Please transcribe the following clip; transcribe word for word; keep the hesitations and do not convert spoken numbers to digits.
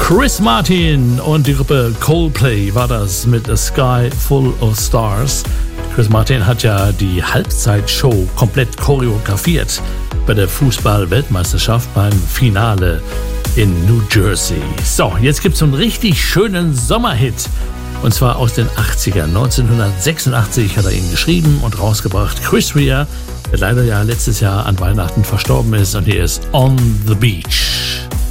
Chris Martin und die Gruppe Coldplay war das mit A Sky Full of Stars. Chris Martin hat ja die Halbzeitshow komplett choreografiert bei der Fußball-Weltmeisterschaft beim Finale in New Jersey. So, jetzt gibt's einen richtig schönen Sommerhit. Und zwar aus den achtzigern. neunzehnhundertsechsundachtzig hat er ihn geschrieben und rausgebracht. Chris Rea, der leider ja letztes Jahr an Weihnachten verstorben ist. Und hier ist On the Beach.